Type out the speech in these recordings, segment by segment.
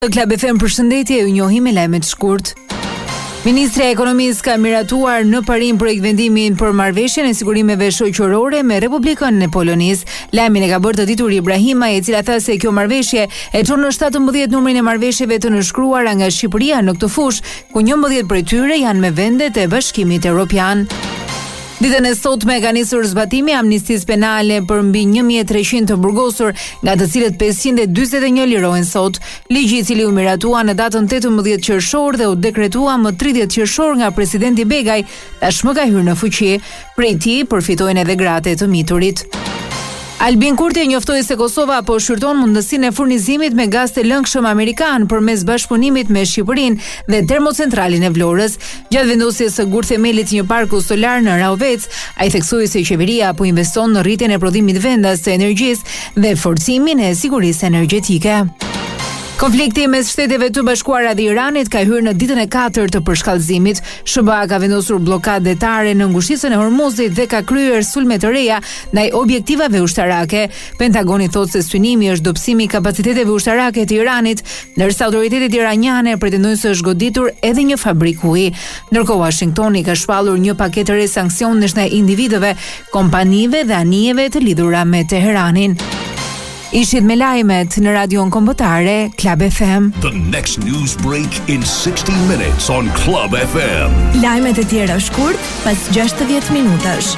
Klab FM përshëndetje, ju njohim me lajme të shkurt. Ministri e Ekonomisë ka miratuar në parim projekt vendimin për marrëveshjen e sigurimeve shoqërore me Republikën e Polonisë. Lajmin e ka bërë të ditur Ibrahima, e cila tha se kjo marrëveshje e çon në 17 numrin e marrëveshjeve të nënshkruara nga Shqipëria në këtë fushë, ku 11 prej tyre janë me vendet e Bashkimit Evropian. Ditën e sotme ka nisur zbatimi amnistisë penale për mbi 1300 të burgosur, nga të cilët 541 lirohen sot. Ligji i cili u miratua në datën 18 qershor dhe u dekretua më 30 qershor nga presidenti Begaj, tashmë ka hyrë në fuqi. Prej tij përfitojnë edhe gratë të miturit. Albin Kurti njoftoi se Kosova po shqyrton mundësinë e furnizimit me gaz të lëngshëm amerikan përmes bashkëpunimit me Shqipërinë dhe termocentralin e Vlorës. Gjatë vendosjes së gurthemelit të një parku solar në Raovec, ai theksoi se qeveria po investon në rritjen e prodhimit vendas të energjisë dhe forcimin e sigurisë energjetike. Konflikti mes Shteteve të Bashkuara dhe Iranit ka hyrë në ditën e 4 të përshkallëzimit. SBA ka vendosur bllokadë detare në ngushticën e Hormuzit dhe ka kryer sulme të reja ndaj objektivave ushtarake. Pentagoni thotë se synimi është dobësimi i kapaciteteve ushtarake të Iranit, ndërsa autoritetet iraniane pretendojnë se është goditur edhe një fabrikë uji. Ndërkohë Washingtoni ka shpallur një paketë re sanksionesh ndaj individëve, kompanive dhe anijeve të lidhura me Teheranin. Ishit me lajmet në radion kombëtare Klab FM. The next news break in 60 minutes on Klab FM. Lajmet e tjera shkurt pas 60 minutash.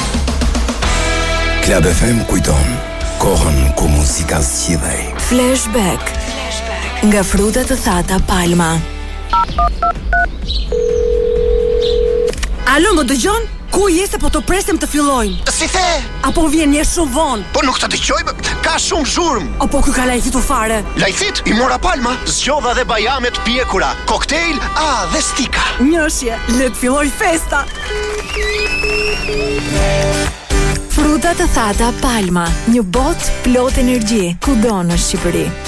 Klab FM kujton kohën ku muzika zgjidhej. Flashback. Nga frutat të thata Palma. Alo, më dëgjon? Ku je se po të presim të fillojnë? Si the? Apo vjen një shumë vonë? Po nuk të dëgjoj, ka shumë zhurmë. Apo ky ka lajfitur fare? Lajfit, i mora Palma, zgjodha dhe bajamet pjekura, koktejl, dhe stika. Njëshje, le të filloj festa. Frutat të thata Palma, një botë plot energji, kudo në Shqipëri.